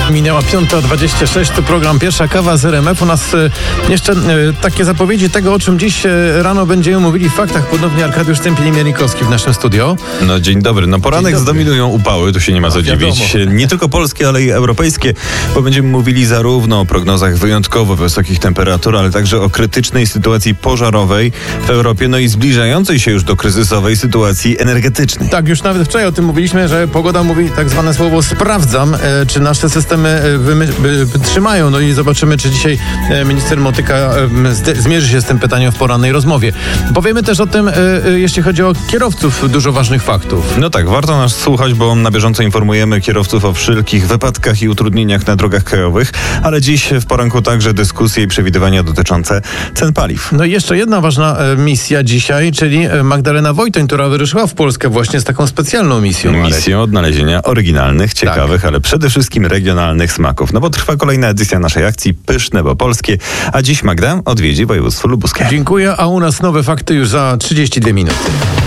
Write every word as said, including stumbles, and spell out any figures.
Minęła piąta dwadzieścia sześć, to program Pierwsza Kawa z R M F. U nas e, jeszcze e, takie zapowiedzi tego, o czym dziś e, rano będziemy mówili w faktach. Ponownie Arkadiusz Stępień-Mielikowski w naszym studio. No dzień dobry. No poranek dobry. Zdominują upały, tu się nie ma co dziwić. Nie tylko polskie, ale i europejskie, bo będziemy mówili zarówno o prognozach wyjątkowo wysokich temperatur, ale także o krytycznej sytuacji pożarowej w Europie, no i zbliżającej się już do kryzysowej sytuacji energetycznej. Tak, już nawet wczoraj o tym mówiliśmy, że pogoda mówi tak zwane słowo sprawdzam, e, czy nasze systemy wytrzymają. No i zobaczymy, czy dzisiaj e, minister Motyka e, zde, zmierzy się z tym pytaniem w porannej rozmowie. Powiemy też o tym, e, e, jeśli chodzi o kierowców, dużo ważnych faktów. No tak, warto nas słuchać, bo na bieżąco informujemy kierowców o wszelkich wypadkach i utrudnieniach na drogach krajowych, ale dziś w poranku także dyskusje i przewidywania dotyczące cen paliw. No i jeszcze jedna ważna e, misja dzisiaj, czyli Magdalena Wojtoń, która wyruszyła w Polskę właśnie z taką specjalną misją. Misją odnalezienia oryginalnych, ciekawych, tak. ale przede wszystkim regionalnych smaków. No bo trwa kolejna edycja naszej akcji Pyszne, bo polskie. A dziś Magda odwiedzi województwo lubuskie. Dziękuję, a u nas nowe fakty już za trzydzieści dwie minuty.